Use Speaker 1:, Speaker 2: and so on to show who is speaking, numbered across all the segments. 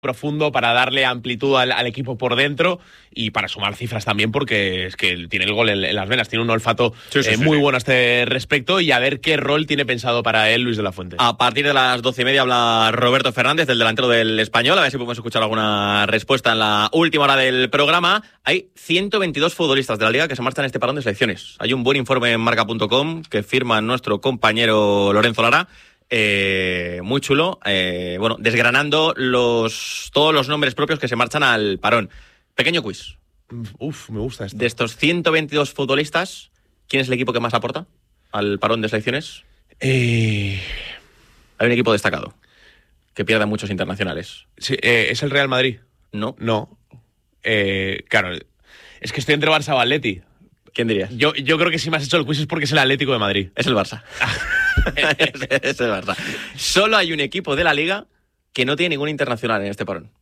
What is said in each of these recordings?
Speaker 1: profundo, para darle amplitud al equipo por dentro y para sumar cifras también, porque es que tiene el gol en las venas, tiene un olfato muy bueno a este respecto, y a ver qué rol tiene pensado para él Luis de la Fuente.
Speaker 2: A partir de las 12:30 habla Roberto Fernández, del delantero del Español, a ver si podemos escuchar alguna respuesta en la última hora del programa. Hay 122 futbolistas de la Liga que se marchan en este parón de selecciones. Hay un buen informe en marca.com que firma nuestro compañero Lorenzo Lara, muy chulo, desgranando todos los nombres propios que se marchan al parón. Pequeño quiz.
Speaker 1: Me gusta esto.
Speaker 2: De estos 122 futbolistas, ¿quién es el equipo que más aporta al parón de selecciones? Hay un equipo destacado que pierde muchos internacionales.
Speaker 1: Sí, ¿es el Real Madrid?
Speaker 2: No.
Speaker 1: Claro, es que estoy entre Barça o Atleti.
Speaker 2: ¿Quién dirías?
Speaker 1: Yo creo que si me has hecho el quiz es porque es el Atlético de Madrid.
Speaker 2: Es el Barça. Es el Barça. Solo hay un equipo de la Liga que no tiene ningún internacional en este parón.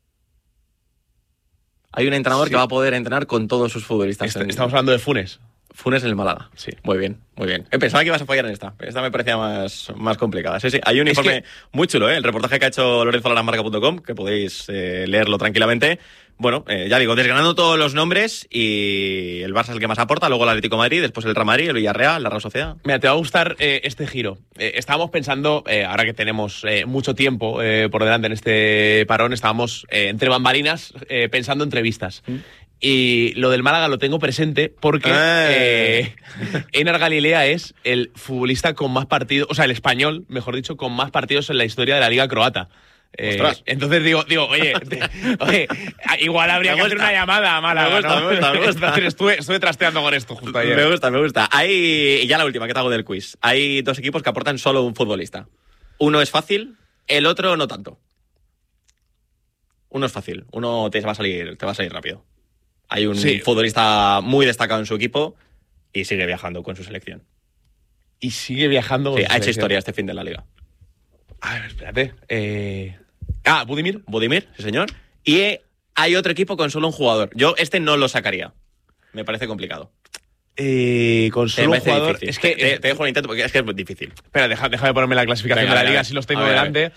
Speaker 2: Hay un entrenador que va a poder entrenar con todos sus futbolistas.
Speaker 1: Estamos hablando de Funes.
Speaker 2: Funes en el Málaga. Sí. Muy bien. Pensaba que ibas a fallar en esta. Esta me parecía más complicada. Sí. Hay un informe muy chulo, el reportaje que ha hecho Lorenzo Lara en marca.com, que podéis leerlo tranquilamente. Bueno, ya digo, desgranando todos los nombres, y el Barça es el que más aporta, luego el Atlético de Madrid, después el Real Madrid, el Villarreal, la Real Sociedad.
Speaker 1: Mira, te va a gustar este giro. Estábamos pensando, ahora que tenemos mucho tiempo por delante en este parón, estábamos entre bambalinas pensando entrevistas. Y lo del Málaga lo tengo presente porque Einar Galilea es el futbolista con más partidos, o sea, el español, mejor dicho, con más partidos en la historia de la Liga croata. Entonces digo, oye, igual habría que hacer una llamada a Málaga.
Speaker 2: Me gusta.
Speaker 1: Estuve trasteando con esto justo ayer.
Speaker 2: Me gusta. Hay, ya la última que te hago del quiz. Hay dos equipos que aportan solo un futbolista. Uno es fácil, el otro no tanto. Uno es fácil, uno te va a salir rápido. Hay un futbolista muy destacado en su equipo y sigue viajando con su selección.
Speaker 1: Y sigue viajando con su
Speaker 2: selección. Ha hecho historia este fin de la Liga.
Speaker 1: A ver, espérate. Budimir.
Speaker 2: Budimir, sí señor. Y hay otro equipo con solo un jugador. Yo no lo sacaría. Me parece complicado.
Speaker 1: Con solo un jugador.
Speaker 2: Difícil. Es que te dejo un intento porque es que es muy difícil.
Speaker 1: Espera, déjame ponerme la clasificación de la Liga, si los tengo delante.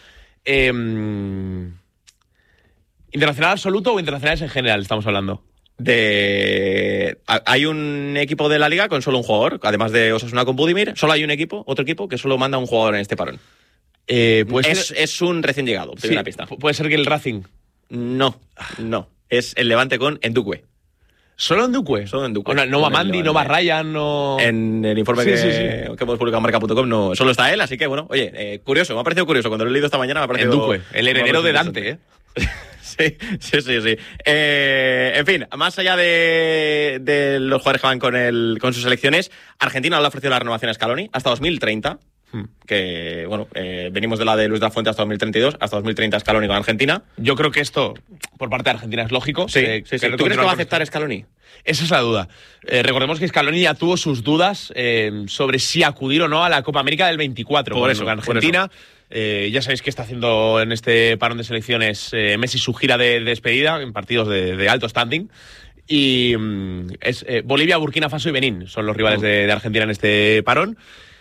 Speaker 1: ¿Internacional absoluto o internacionales en general estamos hablando?
Speaker 2: Hay un equipo de la Liga con solo un jugador, además de Osasuna con Budimir. Solo hay otro equipo que solo manda un jugador en este parón. Es un recién llegado, primera pista.
Speaker 1: ¿Puede ser que el Racing?
Speaker 2: No. Es el Levante con Ndukwe.
Speaker 1: ¿Solo Ndukwe? No va Mandy, no va Ryan, no...
Speaker 2: En el informe que hemos publicado en marca.com no, solo está él, así que bueno, oye, curioso, me ha parecido curioso. Cuando lo he leído esta mañana me ha parecido...
Speaker 1: Ndukwe, el heredero de Dante,
Speaker 2: Sí. En fin, más allá de los jugadores que van con sus selecciones, Argentina le ha ofrecido la renovación a Scaloni hasta 2030. Que, venimos de la de Luis de la Fuente hasta 2032, hasta 2030 Scaloni con Argentina.
Speaker 1: Yo creo que esto, por parte de Argentina, es lógico.
Speaker 2: Sí. ¿Tú crees que va a aceptar Scaloni?
Speaker 1: Esa es la duda. Recordemos que Scaloni ya tuvo sus dudas sobre si acudir o no a la Copa América del 24. Por eso, Argentina. Ya sabéis que está haciendo en este parón de selecciones Messi su gira de despedida en partidos de alto standing. Y es Bolivia, Burkina Faso y Benín son los rivales de Argentina en este parón.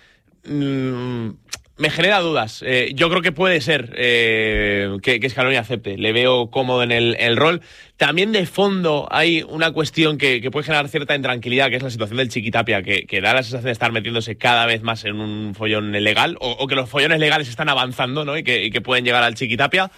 Speaker 1: Me genera dudas. Yo creo que puede ser que Scaloni acepte. Le veo cómodo en el rol. También de fondo hay una cuestión que puede generar cierta intranquilidad, que es la situación del Chiquitapia, que da la sensación de estar metiéndose cada vez más en un follón legal, o que los follones legales están avanzando, ¿no? y que pueden llegar al Chiquitapia.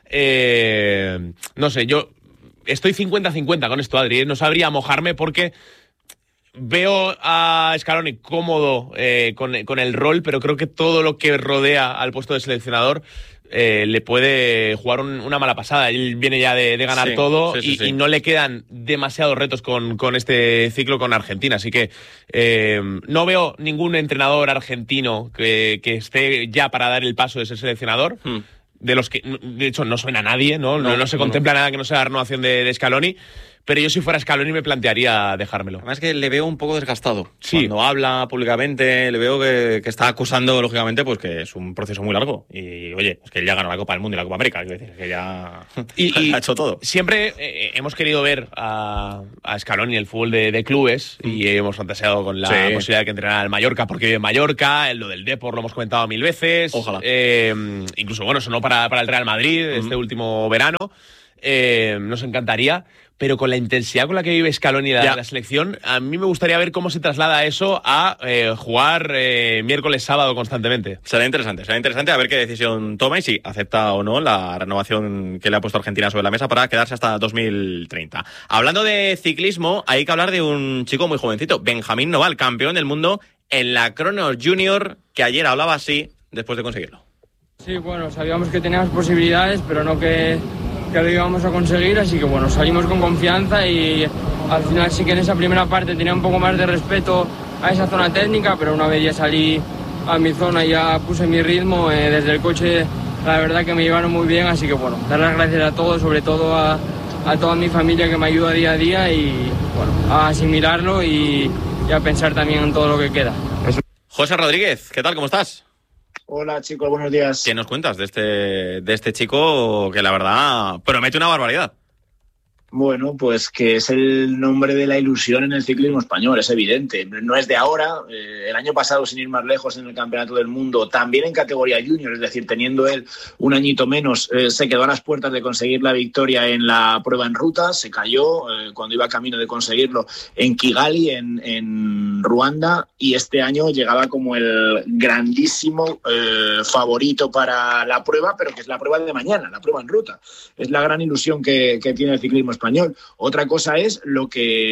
Speaker 1: No sé, yo estoy 50-50 con esto, Adri. No sabría mojarme porque... Veo a Scaloni cómodo con el rol, pero creo que todo lo que rodea al puesto de seleccionador le puede jugar una mala pasada. Él viene ya de ganar todo y no le quedan demasiados retos con este ciclo con Argentina. Así que no veo ningún entrenador argentino que esté ya para dar el paso de ser seleccionador. De los que, de hecho, no suena a nadie, no se contempla nada que no sea la renovación de Scaloni. pero yo si fuera Scaloni me plantearía dejármelo.
Speaker 2: Además que le veo un poco desgastado.
Speaker 1: Sí.
Speaker 2: Cuando habla públicamente, le veo que está acusando, lógicamente, pues que es un proceso muy largo. Y, oye, es que él ya ganó la Copa del Mundo y la Copa América. Quiero decir, que ya
Speaker 1: y
Speaker 2: ha hecho todo.
Speaker 1: Siempre hemos querido ver a Scaloni en el fútbol de clubes y hemos fantaseado con la posibilidad de que entrenara al Mallorca porque vive en Mallorca, lo del Depor lo hemos comentado 1000 veces.
Speaker 2: Ojalá.
Speaker 1: Incluso, bueno, sonó para el Real Madrid este último verano. Nos encantaría, pero con la intensidad con la que vive Scaloni la selección, a mí me gustaría ver cómo se traslada eso a jugar miércoles, sábado constantemente.
Speaker 2: Será interesante a ver qué decisión toma y si acepta o no la renovación que le ha puesto Argentina sobre la mesa para quedarse hasta 2030. Hablando de ciclismo, hay que hablar de un chico muy jovencito, Benjamín Noval, campeón del mundo en la Cronos Junior, que ayer hablaba así después de conseguirlo.
Speaker 3: Sí, bueno, sabíamos que teníamos posibilidades, pero no que lo íbamos a conseguir, así que bueno, salimos con confianza y al final sí que en esa primera parte tenía un poco más de respeto a esa zona técnica, pero una vez ya salí a mi zona y ya puse mi ritmo desde el coche, la verdad que me llevaron muy bien, así que bueno, dar las gracias a todos, sobre todo a toda mi familia que me ayuda día a día y bueno, a asimilarlo y a pensar también en todo lo que queda.
Speaker 2: José Rodríguez, ¿qué tal? ¿Cómo estás?
Speaker 4: Hola chicos, buenos días.
Speaker 2: ¿Qué nos cuentas de este chico que la verdad promete una barbaridad?
Speaker 4: Bueno, pues que es el nombre de la ilusión en el ciclismo español, es evidente. No es de ahora. El año pasado, sin ir más lejos, en el Campeonato del Mundo, también en categoría junior, es decir, teniendo él un añito menos, se quedó a las puertas de conseguir la victoria en la prueba en ruta, se cayó cuando iba camino de conseguirlo en Kigali, en Ruanda, y este año llegaba como el grandísimo favorito para la prueba, pero que es la prueba de mañana, la prueba en ruta. Es la gran ilusión que tiene el ciclismo español. Otra cosa es lo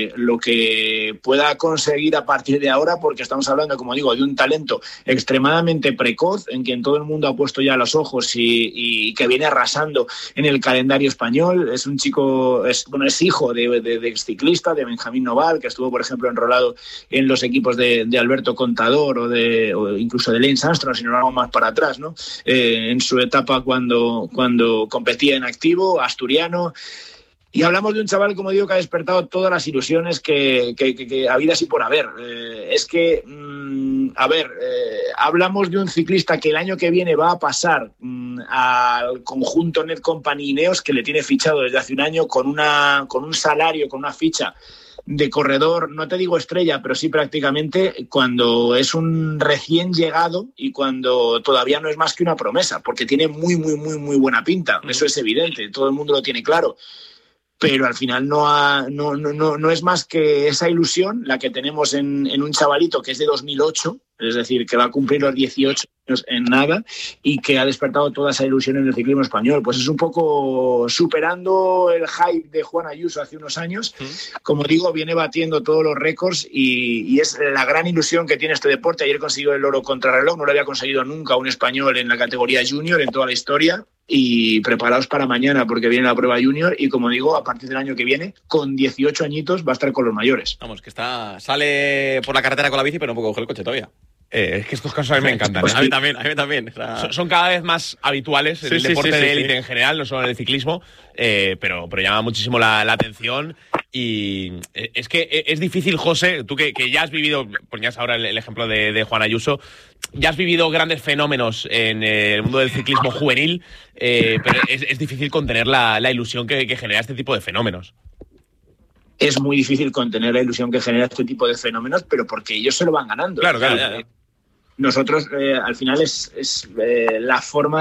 Speaker 4: que pueda conseguir a partir de ahora, porque estamos hablando, como digo, de un talento extremadamente precoz, en quien todo el mundo ha puesto ya los ojos y que viene arrasando en el calendario español. Es un chico, es hijo de exciclista, de Benjamín Noval, que estuvo, por ejemplo, enrolado en los equipos de Alberto Contador o incluso de Lance Armstrong, si no vamos más para atrás, ¿no? En su etapa cuando competía en activo, asturiano. Y hablamos de un chaval, como digo, que ha despertado todas las ilusiones que habidas y por haber. Hablamos de un ciclista que el año que viene va a pasar al conjunto Net Company Ineos, que le tiene fichado desde hace un año con un salario, con una ficha de corredor, no te digo estrella, pero sí prácticamente, cuando es un recién llegado y cuando todavía no es más que una promesa, porque tiene muy, muy, muy, muy buena pinta. Eso es evidente, todo el mundo lo tiene claro. Pero al final no es más que esa ilusión la que tenemos en un chavalito que es de 2008, es decir, que va a cumplir los 18 años en nada y que ha despertado toda esa ilusión en el ciclismo español. Pues es un poco superando el hype de Juan Ayuso hace unos años. Como digo, viene batiendo todos los récords y es la gran ilusión que tiene este deporte. Ayer consiguió el oro contrarreloj, no lo había conseguido nunca un español en la categoría junior en toda la historia. Y preparaos para mañana porque viene la prueba junior y, como digo, a partir del año que viene, con 18 añitos, va a estar con los mayores.
Speaker 2: Vamos, que sale por la carretera con la bici, pero no puede coger el coche todavía.
Speaker 1: Es que estos casos a mí me encantan.
Speaker 2: Pues a mí también. O sea...
Speaker 1: Son cada vez más habituales en el deporte de élite en general, no solo en el ciclismo, pero llama muchísimo la atención. Y es que es difícil, José, tú que ya has vivido, ponías ahora el ejemplo de Juan Ayuso, ya has vivido grandes fenómenos en el mundo del ciclismo juvenil, pero es difícil contener la ilusión que genera este tipo de fenómenos.
Speaker 4: Es muy difícil contener la ilusión que genera este tipo de fenómenos, pero porque ellos se lo van ganando.
Speaker 1: Claro.
Speaker 4: Nosotros, al final, es la forma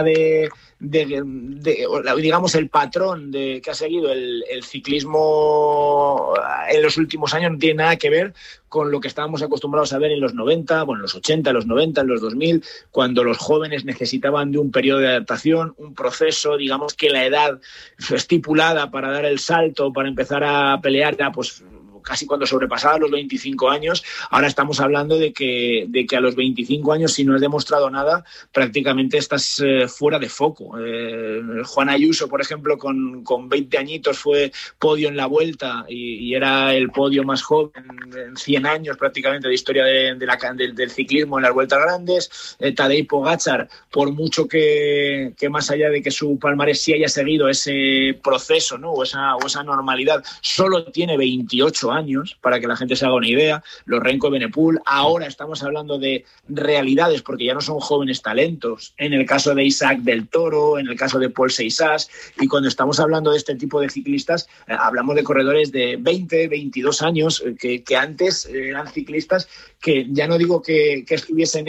Speaker 4: digamos, el patrón que ha seguido el ciclismo en los últimos años no tiene nada que ver con lo que estábamos acostumbrados a ver en los 90, bueno, en los 80, en los 90, en los 2000, cuando los jóvenes necesitaban de un periodo de adaptación, un proceso, digamos que la edad estipulada para dar el salto, para empezar a pelear ya, pues casi cuando sobrepasaba los 25 años. Ahora estamos hablando de que a los 25 años, si no has demostrado nada, prácticamente estás fuera de foco. Juan Ayuso, por ejemplo, con 20 añitos fue podio en la Vuelta y era el podio más joven en 100 años prácticamente de historia del ciclismo en las Vueltas Grandes. Tadej Pogačar, por mucho que más allá de que su palmarés sí haya seguido ese proceso, ¿no? o esa normalidad, solo tiene 28 años, para que la gente se haga una idea. Los Remco Evenepoel, ahora estamos hablando de realidades porque ya no son jóvenes talentos, en el caso de Isaac del Toro, en el caso de Paul Seixas, y cuando estamos hablando de este tipo de ciclistas, hablamos de corredores de 20, 22 años, que antes eran ciclistas que ya no digo que estuviesen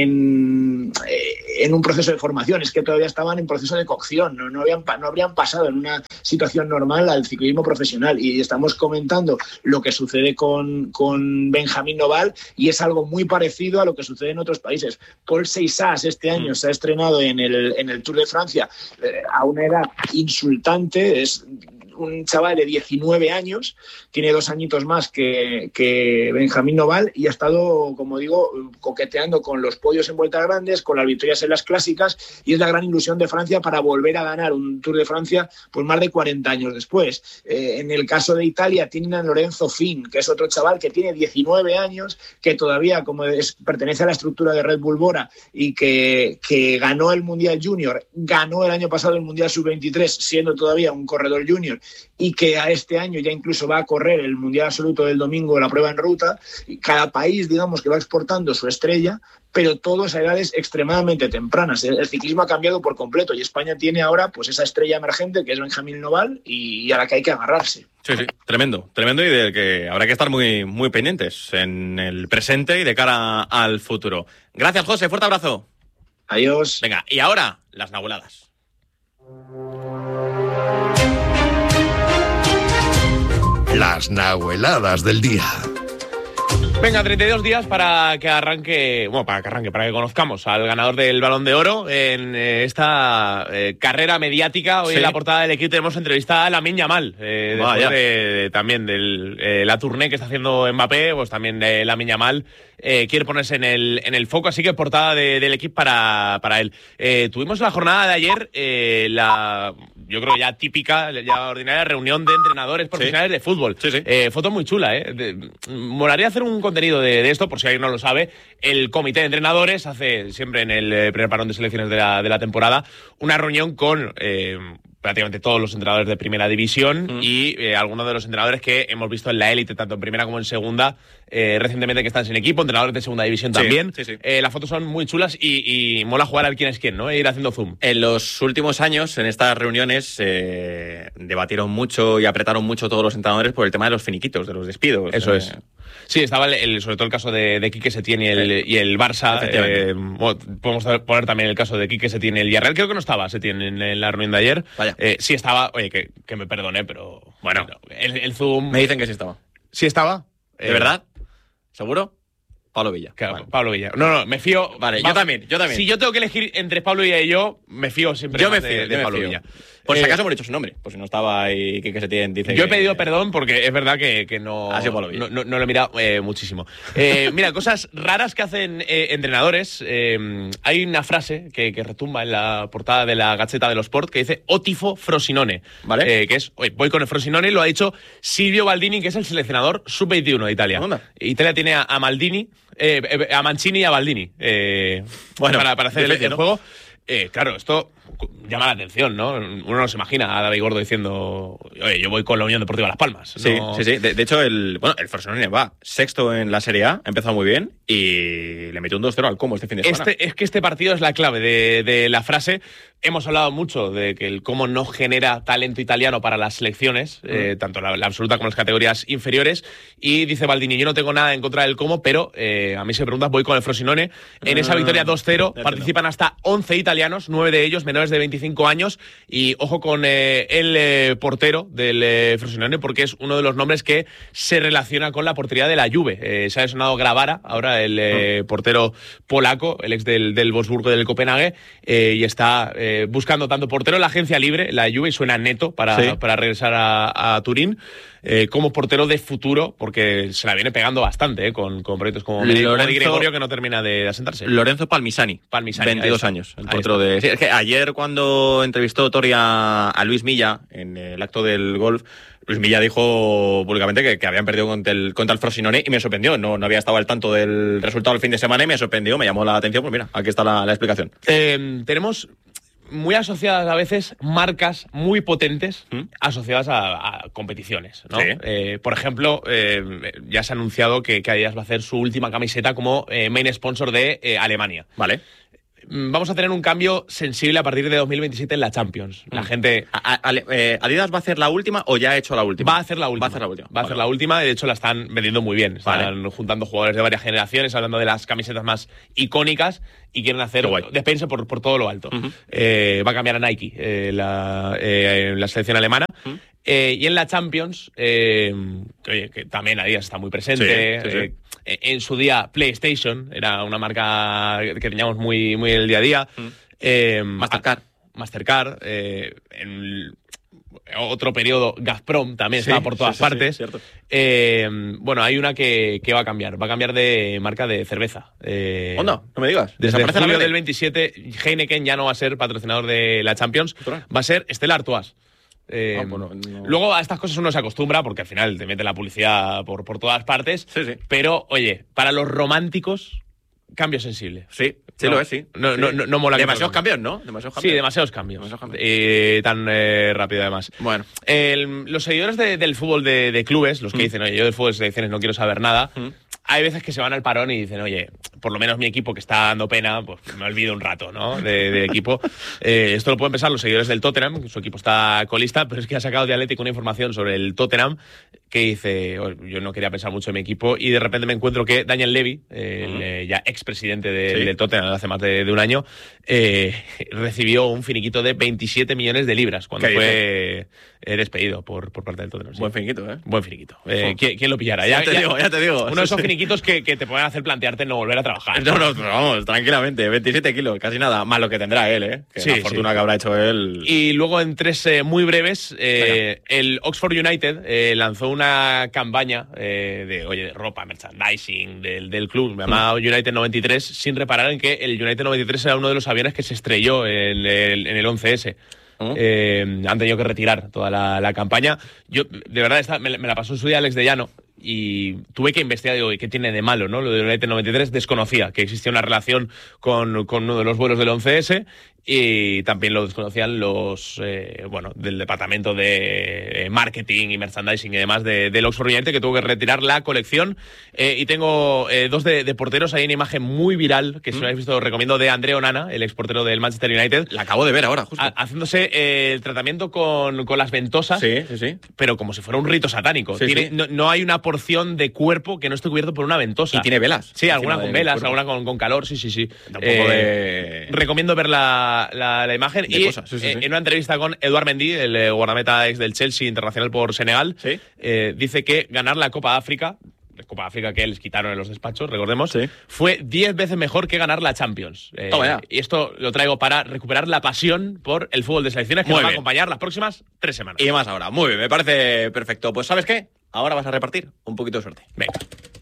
Speaker 4: en un proceso de formación, es que todavía estaban en proceso de cocción, no habrían pasado en una situación normal al ciclismo profesional. Y estamos comentando lo que sucede con Benjamín Noval, y es algo muy parecido a lo que sucede en otros países. Paul Seixas este año se ha estrenado en el Tour de Francia a una edad insultante. Es un chaval de 19 años, tiene 2 añitos más que Benjamín Noval, y ha estado, como digo, coqueteando con los podios en Vueltas Grandes, con las victorias en las clásicas, y es la gran ilusión de Francia para volver a ganar un Tour de Francia pues más de 40 años después. En el caso de Italia tienen a Lorenzo Fin, que es otro chaval que tiene 19 años, que todavía pertenece a la estructura de Red Bull Bora, y que ganó el Mundial Junior, ganó el año pasado el Mundial Sub-23 siendo todavía un corredor junior, y que a este año ya incluso va a correr el Mundial Absoluto del domingo, la prueba en ruta. Y cada país, digamos, que va exportando su estrella, pero todos a edades extremadamente tempranas. El ciclismo ha cambiado por completo, y España tiene ahora pues esa estrella emergente que es Benjamín Noval, y a la que hay que agarrarse.
Speaker 2: Sí, tremendo, y del que habrá que estar muy, muy pendientes en el presente y de cara al futuro. Gracias, José, fuerte abrazo.
Speaker 4: Adiós.
Speaker 2: Venga, y ahora, las nahueladas.
Speaker 5: Las nahueladas del día.
Speaker 1: Venga, 32 días para que conozcamos al ganador del Balón de Oro en esta carrera mediática. Hoy en la portada del equipo tenemos entrevistada a Lamine Yamal, después también de la tournée que está haciendo Mbappé, pues también Lamine Yamal quiere ponerse en el foco, así que portada del equipo para él. Tuvimos la jornada de ayer, yo creo ya típica, ya ordinaria reunión de entrenadores profesionales de fútbol. Foto muy chula, molaría hacer un contenido de esto, por si alguien no lo sabe. El comité de entrenadores hace siempre en el primer parón de selecciones de la temporada una reunión con prácticamente todos los entrenadores de primera división y algunos de los entrenadores que hemos visto en la élite, tanto en primera como en segunda, recientemente, que están sin equipo, entrenadores de segunda división también. Las fotos son muy chulas y mola jugar al quién es quién, ¿no? E ir haciendo zoom.
Speaker 2: En los últimos años, en estas reuniones, debatieron mucho y apretaron mucho todos los entrenadores por el tema de los finiquitos, de los despidos.
Speaker 1: Eso es. Sí, estaba sobre todo el caso de Quique Setién y el Barça. Podemos poner también el caso de Quique Setién y el Villarreal. Creo que no estaba Setién en la reunión de ayer.
Speaker 2: Vaya.
Speaker 1: Sí estaba. Oye, que me perdone, pero bueno, el Zoom...
Speaker 2: Me dicen que sí estaba.
Speaker 1: ¿Sí estaba?
Speaker 2: ¿De verdad? ¿Seguro? Pablo Villa.
Speaker 1: Claro, vale. Pablo Villa. No, me fío...
Speaker 2: Vale, yo también.
Speaker 1: Si yo tengo que elegir entre Pablo Villa y yo, me fío siempre de Pablo Villa.
Speaker 2: Por si acaso hemos dicho su nombre, por si no estaba ahí Quique Setién dice.
Speaker 1: Yo he pedido perdón porque es verdad que no, no lo he mirado muchísimo. Mira, cosas raras que hacen entrenadores. Hay una frase que retumba en la portada de la Gazzetta dello Sport que dice "O tifo Frosinone", ¿vale? Que es, voy con el Frosinone, lo ha dicho Silvio Baldini, que es el seleccionador sub-21 de Italia. ¿Dónde? Italia tiene a Maldini, a Mancini y a Baldini para hacer el juego. Claro, esto llama la atención, ¿no? Uno no se imagina a David Gordo diciendo, oye, yo voy con la Unión Deportiva Las Palmas. ¿No?
Speaker 2: Sí. De hecho, el Frosinone va sexto en la Serie A, ha empezado muy bien y le metió un 2-0 al Como este fin de semana.
Speaker 1: Es que este partido es la clave de la frase. Hemos hablado mucho de que el Como no genera talento italiano para las selecciones, tanto la absoluta como las categorías inferiores, y dice Baldini, yo no tengo nada en contra del Como, pero a mí se me pregunta, voy con el Frosinone. En esa victoria 2-0 participan hasta 11 italianos, 9 de ellos menores de 25 años, y ojo con el portero del Frosinone, porque es uno de los nombres que se relaciona con la portería de la Juve. Se ha sonado Gravara, ahora el portero polaco, el ex del Wolfsburgo del Copenhague, y está buscando tanto portero en la agencia libre, la Juve, y suena neto para regresar a Turín, como portero de futuro, porque se la viene pegando bastante con proyectos como Di Gregorio, que no termina de asentarse.
Speaker 2: Lorenzo Palmisani 22 años. El portero de... Sí, es que ayer cuando entrevistó Tori a Luis Milla en el acto del golf, Luis Milla dijo públicamente que habían perdido contra el Frosinone, y me sorprendió. No había estado al tanto del resultado el fin de semana y me sorprendió, me llamó la atención. Pues mira, aquí está la explicación.
Speaker 1: Tenemos muy asociadas a veces marcas muy potentes asociadas a competiciones, ¿no?
Speaker 2: Sí.
Speaker 1: Por ejemplo, ya se ha anunciado que Adidas va a hacer su última camiseta como main sponsor de Alemania.
Speaker 2: Vale.
Speaker 1: Vamos a tener un cambio sensible a partir de 2027 en la Champions. La gente...
Speaker 2: ¿Adidas va a hacer la última o ya ha hecho la última?
Speaker 1: Va a hacer la última. Va a hacer la última, y de hecho la están vendiendo muy bien. Están juntando jugadores de varias generaciones, hablando de las camisetas más icónicas, y quieren hacer despensa por todo lo alto. Va a cambiar a Nike la selección alemana. Y en la Champions, que también Adidas está muy presente.
Speaker 2: Sí.
Speaker 1: En su día, PlayStation era una marca que teníamos muy en el día a día. Mastercard. En otro periodo, Gazprom también estaba por todas partes. Bueno, hay una que va a cambiar. Va a cambiar de marca de cerveza.
Speaker 2: ¿Onda? No me digas.
Speaker 1: Desde julio del 27, Heineken ya no va a ser patrocinador de la Champions. Va a ser Stella Artois. Luego a estas cosas uno se acostumbra, porque al final te mete la publicidad por todas partes. Pero, oye, para los románticos, cambio sensible.
Speaker 2: Lo es, sí.
Speaker 1: No mola.
Speaker 2: Demasiados cambios, ¿no?
Speaker 1: Sí, demasiados cambios. Tan rápido, además.
Speaker 2: Bueno.
Speaker 1: Los seguidores del fútbol de clubes, los que dicen, oye, yo del fútbol de selecciones no quiero saber nada, hay veces que se van al parón y dicen, oye, por lo menos mi equipo que está dando pena, pues me olvido un rato, ¿no? De equipo. Esto lo pueden pensar los seguidores del Tottenham, que su equipo está colista, pero es que ha sacado de Athletic una información sobre el Tottenham que dice, yo no quería pensar mucho en mi equipo, y de repente me encuentro que Daniel Levy, el ya expresidente del Tottenham hace más de un año, recibió un finiquito de 27 millones de libras cuando fue despedido por parte del Tottenham.
Speaker 2: Buen finiquito, ¿eh?
Speaker 1: Buen finiquito. ¿Quién lo pillara?
Speaker 2: Ya te digo.
Speaker 1: Uno de esos finiquitos que te pueden hacer plantearte no volver a trabajar.
Speaker 2: No, vamos, tranquilamente. 27 kilos, casi nada. Más lo que tendrá él, ¿eh? Que la fortuna que habrá hecho él.
Speaker 1: Y luego, en tres muy breves, el Oxford United lanzó una campaña de ropa, merchandising del club, llamado United 93, sin reparar en que el United 93 era uno de los aviones que se estrelló en el 11S. Han tenido que retirar toda la campaña. Yo, de verdad, me la pasó en su día Alex de Llano, y tuve que investigar, digo, ¿qué tiene de malo, no? Lo de United 93, desconocía que existía una relación con uno de los vuelos del 11S, y también lo desconocían los del departamento de marketing y merchandising y demás del Oxford United, que tuvo que retirar la colección. Y tengo dos de porteros. Hay una imagen muy viral que si no habéis visto, os recomiendo, de André Onana, el exportero del Manchester United.
Speaker 2: La acabo de ver ahora, justo.
Speaker 1: Haciéndose el tratamiento con las ventosas,
Speaker 2: sí.
Speaker 1: pero como si fuera un rito satánico. No hay una porción de cuerpo que no esté cubierto por una ventosa.
Speaker 2: Y tiene velas.
Speaker 1: Sí, alguna con velas, alguna con calor, sí.
Speaker 2: Tampoco
Speaker 1: recomiendo ver la imagen. Y en una entrevista con Eduard Mendy, el guardameta ex del Chelsea, internacional por Senegal, dice que ganar la Copa África que les quitaron en los despachos, recordemos, fue 10 veces mejor que ganar la Champions. Y esto lo traigo para recuperar la pasión por el fútbol de selecciones, que nos va a acompañar las próximas 3 semanas.
Speaker 2: Y más ahora. Muy bien, me parece perfecto. Pues ¿sabes qué? Ahora vas a repartir un poquito de suerte.
Speaker 1: Venga.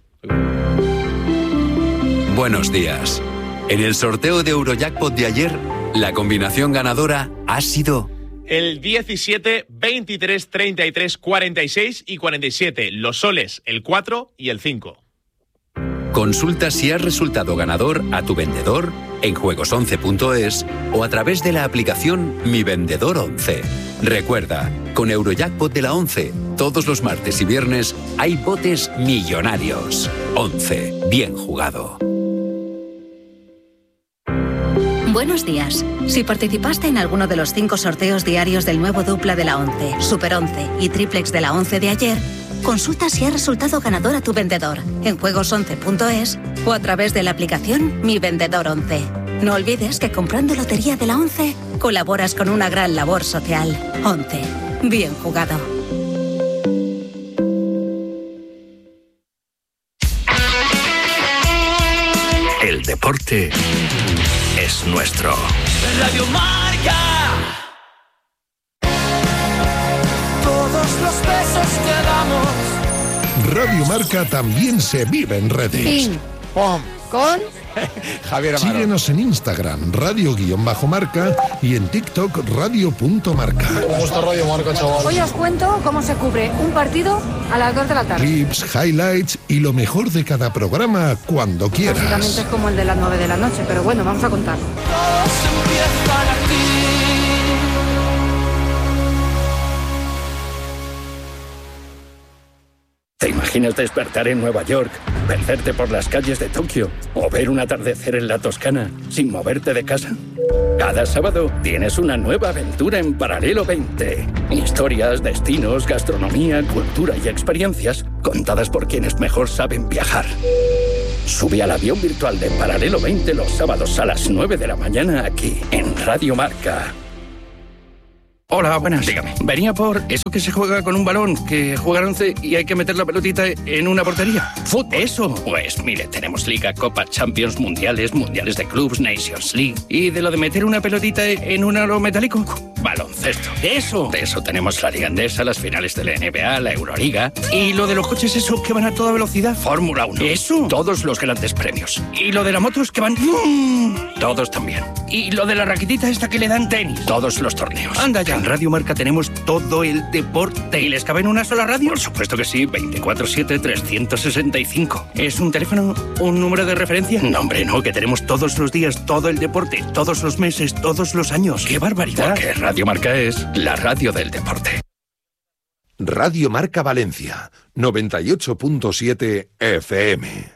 Speaker 6: Buenos días. En el sorteo de Eurojackpot de ayer, la combinación ganadora ha sido
Speaker 1: el 17, 23, 33, 46 y 47. Los soles, el 4 y el 5.
Speaker 6: Consulta si has resultado ganador a tu vendedor en juegos11.es o a través de la aplicación Mi Vendedor 11. Recuerda, con Eurojackpot de la 11, todos los martes y viernes hay botes millonarios. 11. Bien jugado.
Speaker 7: Buenos días. Si participaste en alguno de los 5 sorteos diarios del nuevo dupla de la 11, Super 11 y Triplex de la 11 de ayer, consulta si ha resultado ganador a tu vendedor en juegos11.es o a través de la aplicación Mi Vendedor 11. No olvides que comprando Lotería de la 11 colaboras con una gran labor social. 11. Bien jugado.
Speaker 5: El deporte es nuestro.
Speaker 8: Radio Marca. Marca. Todos los besos que damos.
Speaker 5: Radio Marca también se vive en redes.
Speaker 9: Ping, pom, con Javier Amaro.
Speaker 5: Síguenos en Instagram, radio_marca, y en TikTok, radio.marca.
Speaker 10: ¿Cómo está Radio Marca, chaval?
Speaker 11: Hoy os cuento cómo se cubre un partido a las 2 de la tarde.
Speaker 5: Clips, highlights y lo mejor de cada programa cuando quieras.
Speaker 11: Básicamente es como el de las 9 de la noche, pero bueno, vamos a contar.
Speaker 8: Todos empiezan aquí.
Speaker 12: ¿Te imaginas despertar en Nueva York, perderte por las calles de Tokio o ver un atardecer en la Toscana sin moverte de casa? Cada sábado tienes una nueva aventura en Paralelo 20. Historias, destinos, gastronomía, cultura y experiencias contadas por quienes mejor saben viajar. Sube al avión virtual de Paralelo 20 los sábados a las 9 de la mañana aquí en Radio Marca.
Speaker 13: Hola, buenas. Dígame. Venía por eso que se juega con un balón, que juega 11 y hay que meter la pelotita en una portería. ¿Fútbol? Eso. Pues mire, tenemos Liga, Copa, Champions, Mundiales de clubs, Nations League. ¿Y de lo de meter una pelotita en un aro metálico? Baloncesto. Eso. De eso tenemos la Liga Endesa, las finales de la NBA, la Euroliga. ¿Y lo de los coches eso que van a toda velocidad? Fórmula 1. Eso. Todos los grandes premios. ¿Y lo de las motos que van? Todos también. ¿Y lo de la raquetita esta que le dan tenis? Todos los torneos. Anda ya. En Radio Marca tenemos todo el deporte. ¿Y les cabe en una sola radio? Por supuesto que sí, 24/7, 365. ¿Es un teléfono, un número de referencia? No, hombre, no, que tenemos todos los días, todo el deporte, todos los meses, todos los años. ¡Qué barbaridad! Porque Radio Marca es la radio del deporte.
Speaker 5: Radio Marca Valencia, 98.7 FM.